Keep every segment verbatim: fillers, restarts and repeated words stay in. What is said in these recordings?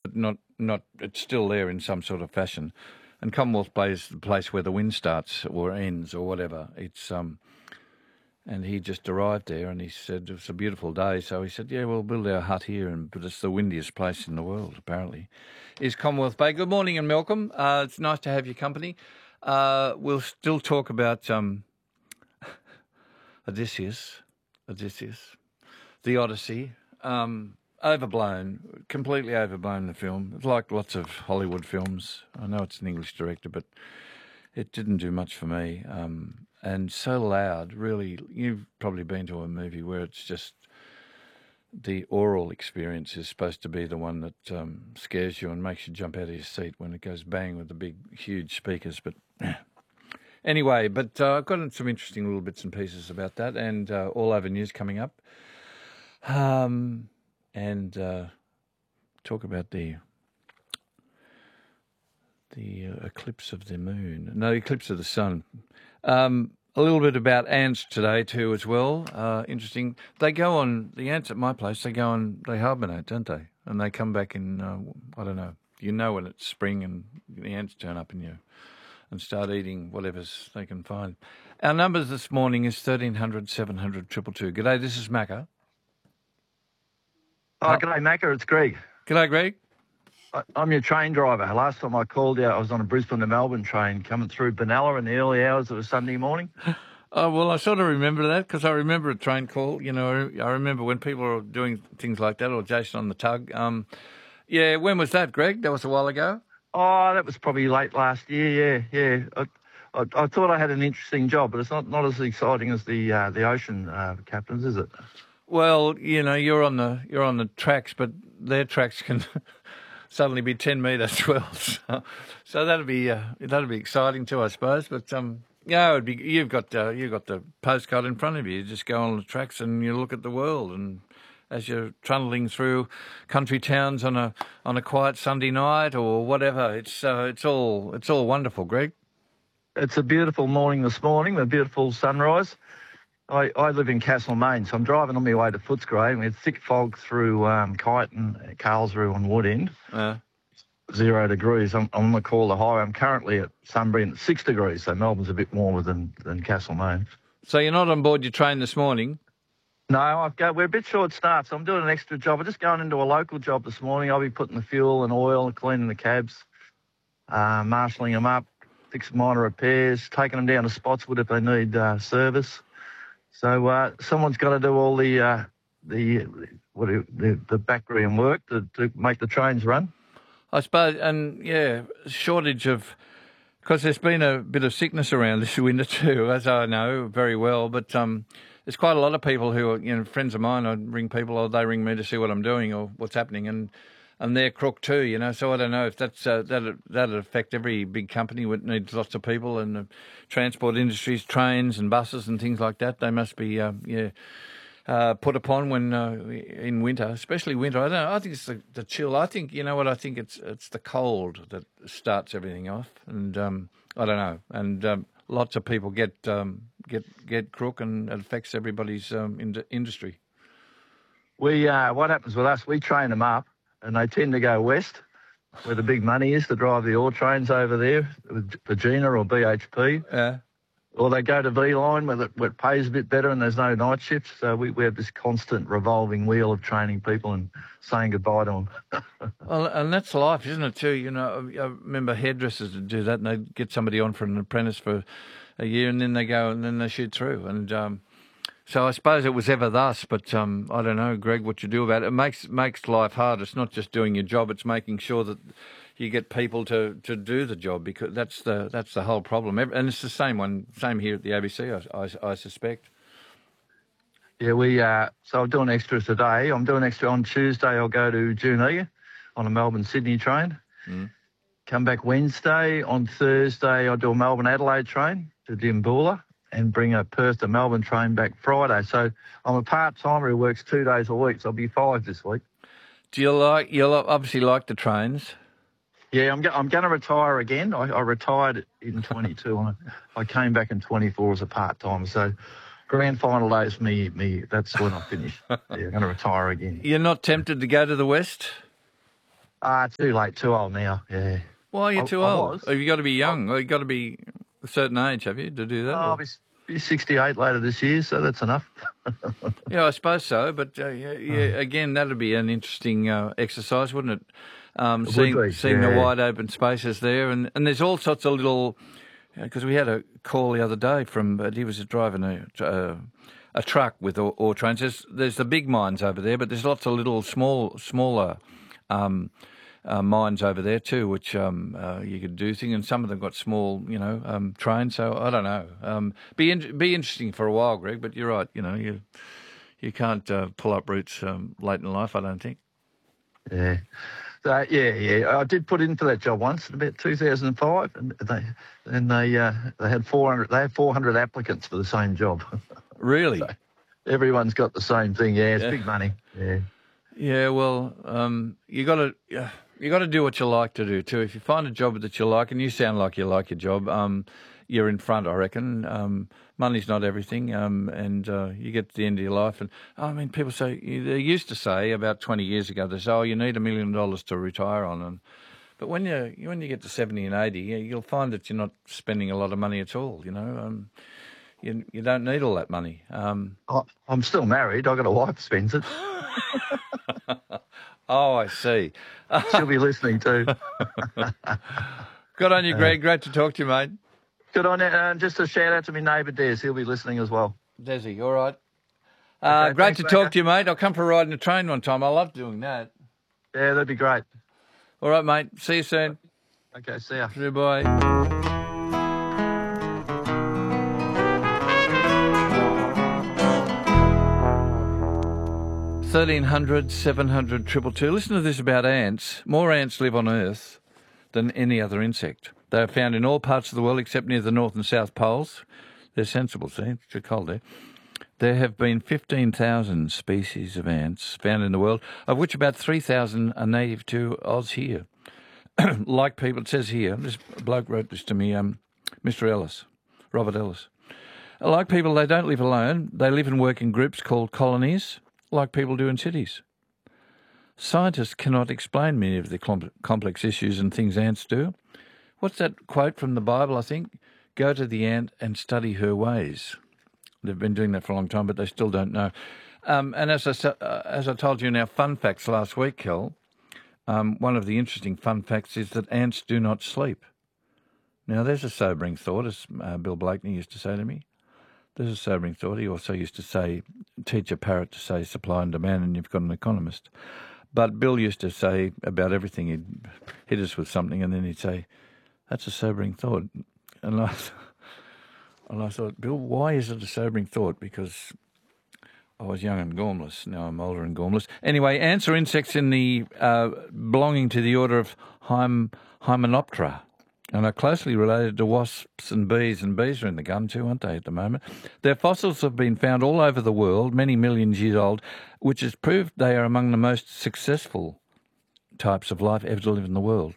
but not not. It's still there in some sort of fashion. And Commonwealth Bay is the place where the wind starts or ends or whatever. It's um, and he just arrived there, and he said it was a beautiful day. So he said, "Yeah, we'll build our hut here," and but it's the windiest place in the world, apparently, is Commonwealth Bay. Good morning, and Malcolm. Uh, it's nice to have your company. Uh, we'll still talk about um, Odysseus, Odysseus, the Odyssey. Um, overblown, completely overblown, the film. It's like lots of Hollywood films. I know it's an English director, but it didn't do much for me. Um, and so loud, really. You've probably been to a movie where it's just the oral experience is supposed to be the one that um, scares you and makes you jump out of your seat when it goes bang with the big, huge speakers. But anyway, but uh, I've got some interesting little bits and pieces about that, and uh, all over news coming up. Um, and uh, talk about the the uh, eclipse of the moon. No, eclipse of the sun. Um, a little bit about ants today too as well. Uh, interesting. They go on, the ants at my place, they go on, they hibernate, don't they? And they come back in, uh, I don't know, you know when it's spring and the ants turn up in you and start eating whatever they can find. Our numbers this morning is thirteen hundred, seven hundred, two two two. G'day, this is Macca. Oh, g'day, Macca. It's Greg. G'day, Greg. I, I'm your train driver. Last time I called you, I was on a Brisbane to Melbourne train coming through Benalla in the early hours of a Sunday morning. Oh, well, I sort of remember that because I remember a train call. You know, I remember when people were doing things like that, or Jason on the tug. Um, yeah, when was that, Greg? That was a while ago? Oh, that was probably late last year, yeah, yeah. I, I, I thought I had an interesting job, but it's not, not as exciting as the uh, the ocean uh, captains, is it? Well, you know, you're on the you're on the tracks, but their tracks can suddenly be ten metres swell. So, so that'd be uh, that'd be exciting too, I suppose. But um, yeah, it'd be. You've got uh, you've got the postcard in front of you. You just go on the tracks and you look at the world, and as you're trundling through country towns on a on a quiet Sunday night or whatever, it's uh, it's all it's all wonderful, Greg. It's a beautiful morning this morning. A beautiful sunrise. I, I live in Castlemaine, so I'm driving on my way to Footscray, and we had thick fog through um, Kyneton, Carlsruhe and Wood End. Uh, Zero degrees. I'm, I'm on the Caller High. I'm currently at Sunbury at six degrees, so Melbourne's a bit warmer than, than Castlemaine. So you're not on board your train this morning? No, I've got, we're a bit short staffed, so I'm doing an extra job. I'm just going into a local job this morning. I'll be putting the fuel and oil and cleaning the cabs, uh, marshalling them up, fixing minor repairs, taking them down to Spotswood if they need uh, service. So uh, someone's got to do all the uh, the what do you, the, the background work to, to make the trains run. I suppose, and yeah, shortage of, because there's been a bit of sickness around this winter too, as I know very well. But um, there's quite a lot of people who are, you know, friends of mine. I ring people, or they ring me to see what I'm doing or what's happening, and and they're crook too, you know. So I don't know if that's uh, that that'd affect every big company that needs lots of people, and the transport industries, trains and buses and things like that. They must be uh, yeah uh, put upon when uh, in winter, especially winter. I don't know. I think it's the, the chill. I think you know what I think it's it's the cold that starts everything off, and um, I don't know. And um, lots of people get um, get get crook, and it affects everybody's um, in- industry. We uh, what happens with us? We train them up, and they tend to go west, where the big money is, to drive the ore trains over there with Virginia or B H P. Yeah. Or they go to V-Line where, the, where it pays a bit better and there's no night shifts. So we, we have this constant revolving wheel of training people and saying goodbye to them. Well, and that's life, isn't it, too? You know, I remember hairdressers would do that, and they'd get somebody on for an apprentice for a year, and then they go and then they shoot through. And um, so I suppose it was ever thus, but um, I don't know, Greg, what you do about it. It makes makes life hard. It's not just doing your job; it's making sure that you get people to, to do the job, because that's the that's the whole problem. And it's the same one, same here at the A B C, I, I, I suspect. Yeah, we. Uh, so I'm doing extras today. I'm doing extra on Tuesday. I'll go to Junee on a Melbourne Sydney train. Mm. Come back Wednesday. On Thursday, I'll do a Melbourne Adelaide train to Dimboola and bring a Perth to Melbourne train back Friday. So I'm a part timer who works two days a week. So I'll be five this week. Do you like? You'll obviously like the trains. Yeah, I'm, go- I'm going to retire again. I, I retired in twenty-two. I, I came back in twenty-four as a part-timer. So grand final day's me, me. That's when I finish. Yeah, I'm going to retire again. You're not tempted to go to the West? Ah, it's too late, too old now. Yeah. Why are you I- too I old? was. Have you got to be young? Or you got to be a certain age, have you, to do that? Oh, or- I'll be, be sixty-eight later this year, so that's enough. Yeah, I suppose so. But uh, yeah, yeah, again, that'd be an interesting uh, exercise, wouldn't it? Um, would seeing be, seeing the yeah. wide open spaces there, and, and there's all sorts of little. Because we had a call the other day from, but he was driving a a, a truck with ore, ore trains. There's, there's the big mines over there, but there's lots of little small smaller. Um, Uh, mines over there too, which um, uh, you could do things, and some of them got small, you know, um, trains. So I don't know. Um, be in, be interesting for a while, Greg. But you're right. You know, you you can't uh, pull up roots um, late in life. I don't think. Yeah. So, yeah, yeah. I did put in for that job once in about two thousand five, and they and they uh, they had four hundred they had four hundred applicants for the same job. Really? So everyone's got the same thing. Yeah, it's Yeah. big money. Yeah. Yeah. Well, um, you got to you got to do what you like to do too. If you find a job that you like, and you sound like you like your job, um, you're in front, I reckon. Um, money's not everything, um, and uh, you get to the end of your life. And I mean, people say they used to say about twenty years ago, they say, "Oh, you need a million dollars to retire on." And but when you when you get to seventy and eighty, you'll find that you're not spending a lot of money at all. You know, um, you you don't need all that money. Um, I, I'm still married. I've got a wife who spends it. oh, I see. She'll be listening too. Good on you, Greg. Great to talk to you, mate. Good on it. And just a shout out to my neighbour Des. He'll be listening as well. Desi, all right. Uh, Okay, great thanks, to Macca. talk to you, mate. I'll come for a ride in a train one time. I love doing that. Yeah, that'd be great. All right, mate. See you soon. Okay, see ya. Goodbye. thirteen hundred, seven hundred, triple two. Listen to this about ants. More ants live on Earth than any other insect. They are found in all parts of the world except near the North and South Poles. They're sensible, see? It's too cold there. There have been fifteen thousand species of ants found in the world, of which about three thousand are native to Oz here. Like people, it says here, this bloke wrote this to me, um, Mister Ellis, Robert Ellis. Like people, they don't live alone. They live and work in groups called colonies, like people do in cities. Scientists cannot explain many of the com- complex issues and things ants do. What's that quote from the Bible, I think? Go to the ant and study her ways. They've been doing that for a long time, but they still don't know. Um, and as I, uh, as I told you in our fun facts last week, Kel, um, one of the interesting fun facts is that ants do not sleep. Now, there's a sobering thought, as uh, Bill Blakeney used to say to me. There's a sobering thought. He also used to say, teach a parrot to say supply and demand, and you've got an economist. But Bill used to say about everything, he'd hit us with something, and then he'd say, that's a sobering thought. And I, and I thought, Bill, why is it a sobering thought? Because I was young and gormless. Now I'm older and gormless. Anyway, ants are insects in the uh, belonging to the order of Hym- Hymenoptera, and are closely related to wasps and bees, and bees are in the gun too, aren't they, at the moment? Their fossils have been found all over the world, many millions years old, which has proved they are among the most successful types of life ever to live in the world.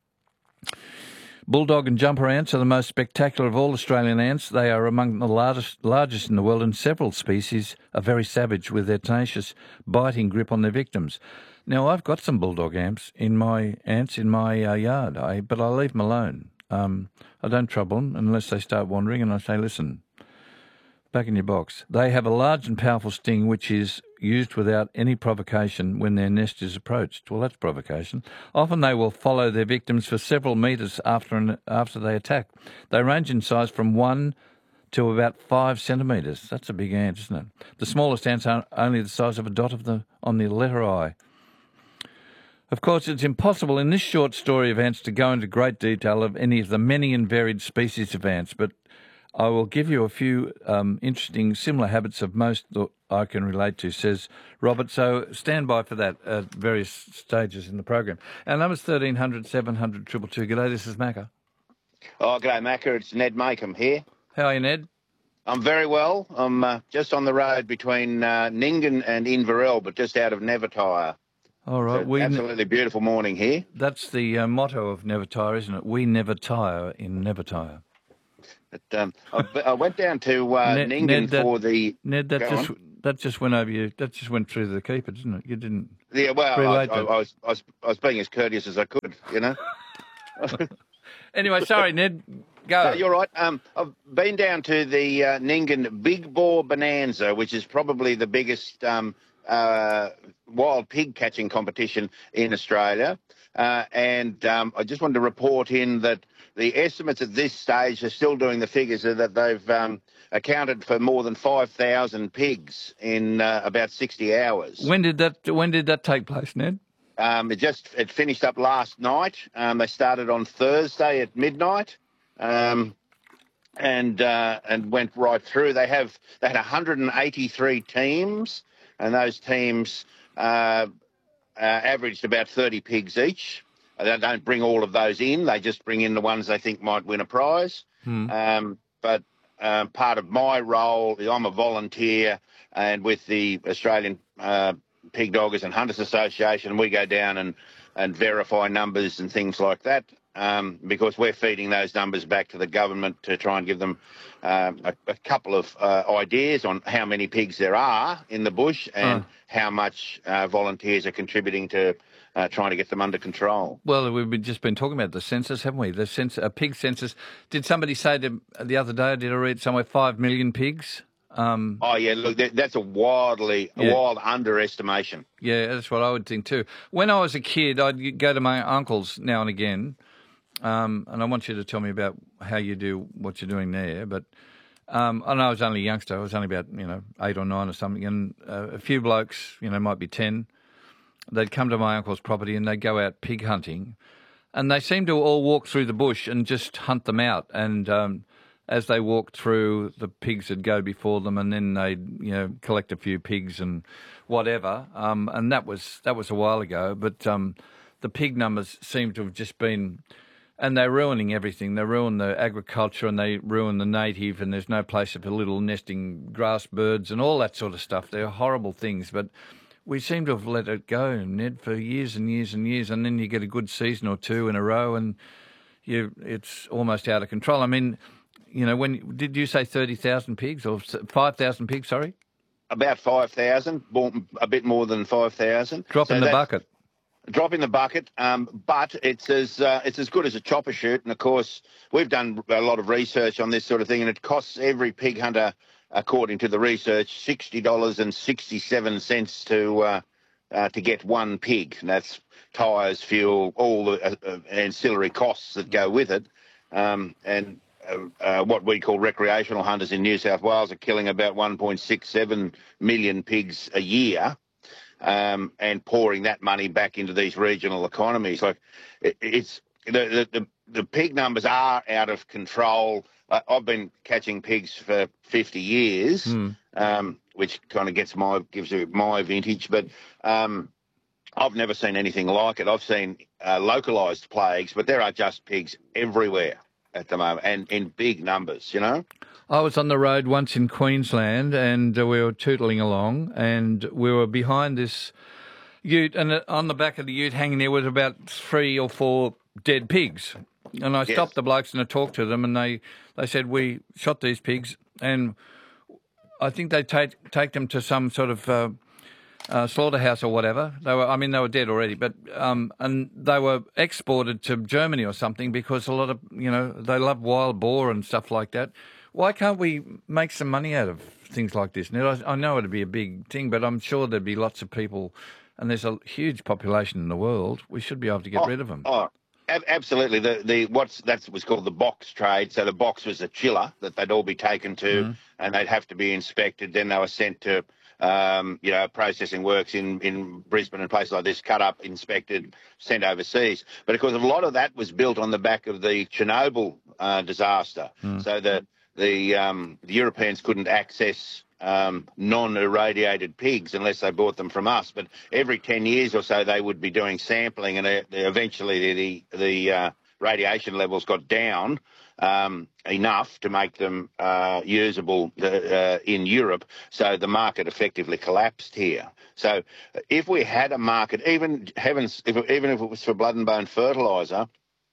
Bulldog and jumper ants are the most spectacular of all Australian ants. They are among the largest, largest in the world, and several species are very savage with their tenacious, biting grip on their victims. Now, I've got some bulldog ants in my ants in my uh, yard, I, but I leave them alone. Um, I don't trouble them unless they start wandering, and I say, listen, back in your box. They have a large and powerful sting which is used without any provocation when their nest is approached. Well, that's provocation. Often they will follow their victims for several metres after an, after they attack. They range in size from one to about five centimetres. That's a big ant, isn't it? The smallest ants are only the size of a dot of the on the letter I. Of course, it's impossible in this short story of ants to go into great detail of any of the many and varied species of ants, but I will give you a few um, interesting similar habits of most that I can relate to, says Robert. So stand by for that at various stages in the program. Our number's thirteen hundred, seven hundred, two two two. G'day, this is Macca. Oh, g'day, Macca. It's Ned Makem here. How are you, Ned? I'm very well. I'm uh, just on the road between uh, Ningen and Inverell, but just out of Nevertire. All right. So we absolutely beautiful morning here. That's the uh, motto of Never Tire, isn't it? We never tire in Never Tire. But, um, I, I went down to uh, Ned, Ningen Ned, that, for the... Ned, that Go just on. that just went over you. That just went through the keeper, didn't it? You didn't. Yeah, well, I, relate I, that. I, was, I, was, I was being as courteous as I could, you know. Anyway, sorry, Ned. Go. No, you're right. Um, I've been down to the uh, Nyngan Big Boar Bonanza, which is probably the biggest um, uh, wild pig catching competition in Australia. Uh, and um, I just wanted to report in that the estimates at this stage, are still doing the figures, are that they've um, accounted for more than five thousand pigs in uh, about sixty hours. When did that? When did that take place, Ned? Um, it just it finished up last night. Um, they started on Thursday at midnight, um, and uh, and went right through. They have they had one hundred eighty-three teams, and those teams uh, uh, averaged about thirty pigs each. They don't bring all of those in. They just bring in the ones they think might win a prize. Hmm. Um, but um, part of my role is I'm a volunteer, and with the Australian uh, Pig Doggers and Hunters Association, we go down and, and verify numbers and things like that, um, because we're feeding those numbers back to the government to try and give them um, a, a couple of uh, ideas on how many pigs there are in the bush and Oh. how much uh, volunteers are contributing to uh, trying to get them under control. Well, we've been, just been talking about the census, haven't we? The census, a pig census. Did somebody say to, the other day? Did I read somewhere five million pigs? Um, Oh yeah, look, that, that's a wildly, Yeah. a wild underestimation. Yeah, that's what I would think too. When I was a kid, I'd go to my uncle's now and again, um, and I want you to tell me about how you do what you're doing there. But um, I know I was only a youngster. I was only about you know eight or nine or something, and uh, a few blokes, you know, might be ten. They'd come to my uncle's property and they'd go out pig hunting, and they seemed to all walk through the bush and just hunt them out. And um, as they walked through, the pigs would go before them, and then they'd you know collect a few pigs and whatever. Um, and that was that was a while ago. But um, the pig numbers seem to have just been, and they're ruining everything. They ruin the agriculture and they ruin the native, and there's no place for little nesting grass birds and all that sort of stuff. They're horrible things, but we seem to have let it go, Ned, for years and years and years, and then you get a good season or two in a row, and you it's almost out of control. I mean, you know, when did you say thirty thousand pigs or five thousand pigs? Sorry, About five thousand, a bit more than five thousand. drop in the bucket. Drop in the bucket, um, but it's as uh, it's as good as a chopper shoot. And of course, we've done a lot of research on this sort of thing, and it costs every pig hunter, according to the research, sixty dollars and sixty-seven cents to uh, uh, to get one pig. And that's tyres, fuel, all the uh, uh, ancillary costs that go with it. Um, and uh, uh, what we call recreational hunters in New South Wales are killing about one point six seven million pigs a year. Um, and pouring that money back into these regional economies. Like it, it's the, the the pig numbers are out of control. Uh, I've been catching pigs for fifty years, Mm. um, which kind of gets my gives it my vintage. But um, I've never seen anything like it. I've seen uh, localised plagues, but there are just pigs everywhere at the moment, and in big numbers. You know. I was on the road once in Queensland, and uh, we were tootling along, and we were behind this ute, and uh, on the back of the ute hanging there was about three or four dead pigs. And I Yes. stopped the blokes and I talked to them, and they, they said, we shot these pigs, and I think they take take them to some sort of uh, uh, slaughterhouse or whatever. They were, I mean, they were dead already, but um, and they were exported to Germany or something because a lot of, you know, they love wild boar and stuff like that. Why can't we make some money out of things like this? Now, I, I know it'd be a big thing, but I'm sure there'd be lots of people, and there's a huge population in the world. We should be able to get Oh, rid of them. Oh, ab- absolutely. The the what's that was called the box trade. So the box was a chiller that they'd all be taken to, Mm. and they'd have to be inspected. Then they were sent to, um, you know, processing works in in Brisbane and places like this, cut up, inspected, sent overseas. But of course, a lot of that was built on the back of the Chernobyl uh, disaster. Mm. So the the um, the Europeans couldn't access um, non-irradiated pigs unless they bought them from us. But every ten years or so, they would be doing sampling, and uh, eventually the the uh, radiation levels got down um, enough to make them uh, usable uh, in Europe. So the market effectively collapsed here. So if we had a market, even heavens, if, even if it was for blood and bone fertiliser,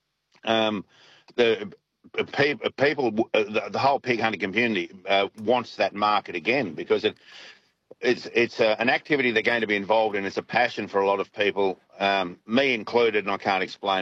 um, the people, people, the, the whole pig hunting community uh, wants that market again, because it, it's it's a, an activity they're going to be involved in. It's a passion for a lot of people, um, me included, and I can't explain